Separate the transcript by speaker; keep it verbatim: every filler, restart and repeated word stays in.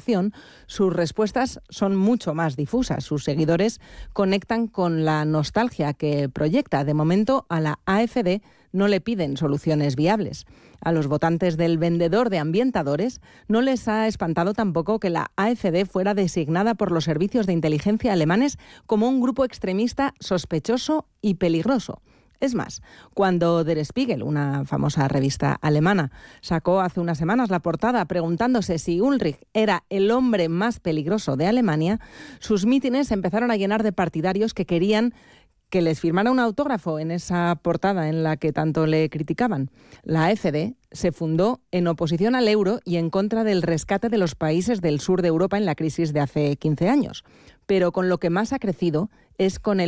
Speaker 1: acción, sus respuestas son mucho más difusas. Sus seguidores conectan con la nostalgia que proyecta. De momento, a la AfD no le piden soluciones viables. A los votantes del vendedor de ambientadores no les ha espantado tampoco que la AfD fuera designada por los servicios de inteligencia alemanes como un grupo extremista sospechoso y peligroso. Es más, cuando Der Spiegel, una famosa revista alemana, sacó hace unas semanas la portada preguntándose si Ulrich era el hombre más peligroso de Alemania, sus mítines empezaron a llenar de partidarios que querían que les firmara un autógrafo en esa portada en la que tanto le criticaban. La AfD se fundó en oposición al euro y en contra del rescate de los países del sur de Europa en la crisis de hace quince años. Pero con lo que más ha crecido es con el